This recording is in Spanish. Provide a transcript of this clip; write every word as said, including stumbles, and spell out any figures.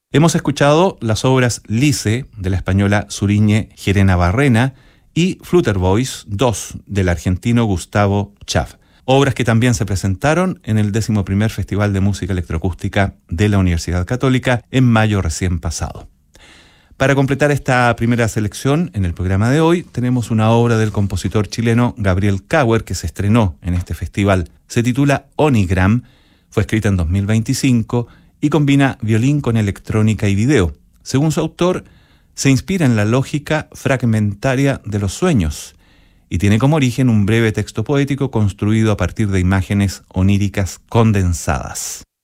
Hemos escuchado las obras Lice, de la española Zuriñe Gerena Barrena, y Flutterboys dos, del argentino Gustavo Chaff. Obras que también se presentaron en el décimo primer Festival de Música Electroacústica de la Universidad Católica en mayo recién pasado. Para completar esta primera selección, en el programa de hoy tenemos una obra del compositor chileno Gabriel Kauer que se estrenó en este festival. Se titula Onigram, fue escrita en dos mil veinticinco y combina violín con electrónica y video. Según su autor, se inspira en la lógica fragmentaria de los sueños y tiene como origen un breve texto poético construido a partir de imágenes oníricas condensadas.